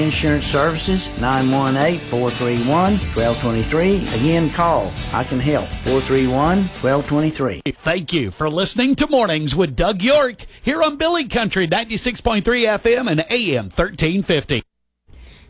Insurance Services, 918-431-1223. Again, call. I can help. 431-1223. Thank you for listening to Mornings with Doug York here on Billy Country 96.3 FM and AM 1350.